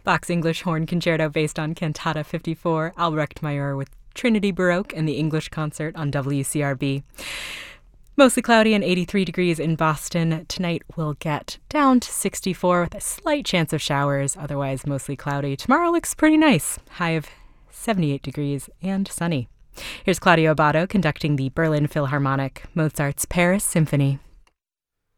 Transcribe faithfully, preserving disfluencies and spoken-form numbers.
Bach's English Horn Concerto based on Cantata fifty-four, Albrecht Major with Trinity Baroque and the English Concert on W C R B. Mostly cloudy and eighty-three degrees in Boston. Tonight we'll get down to sixty-four with a slight chance of showers, otherwise mostly cloudy. Tomorrow looks pretty nice, high of seventy-eight degrees and sunny. Here's Claudio Abbado conducting the Berlin Philharmonic, Mozart's Paris Symphony.